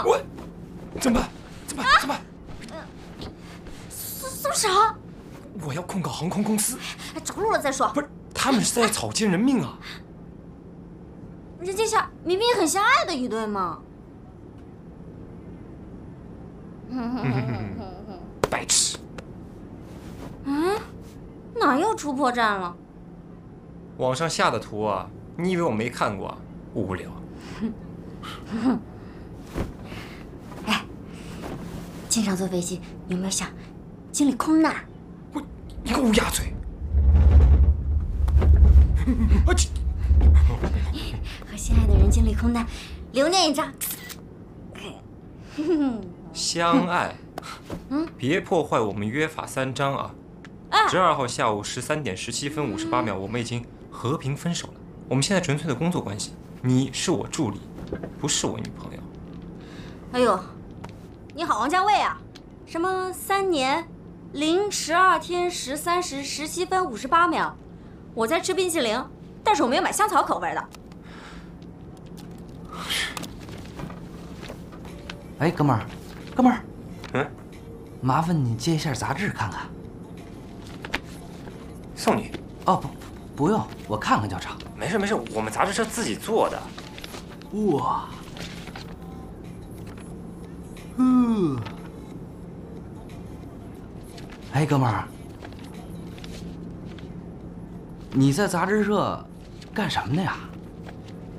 我怎么办？怎么办？怎么办？ 松手！ 我要控告航空公司。 着陆了再说。 不是，他们是在草菅人命啊！ 人家明明很相爱的一对嘛。 白痴！ 哪又出破绽了？ 网上下的图啊，你以为我没看过啊？无聊。 哎，经常坐飞机，有没有想经历空难？ 你个乌鸦嘴！ 和心爱的人经历空难，留念一张。 相爱，别破坏我们约法3章啊！12号下午13点17分58秒，我们已经和平分手了。我们现在纯粹的工作关系，你是我助理，不是我女朋友。 哎呦，你好，王家卫啊！什么3年0、12天13时17分58秒，我在吃冰淇淋，但是我没有买香草口味的。 哎，哥们儿，麻烦你借一下杂志看看。 送你。 哦，不用，我看看就成。 没事，我们杂志社自己做的。 哇，哎，哥们儿，你在杂志社干什么的呀？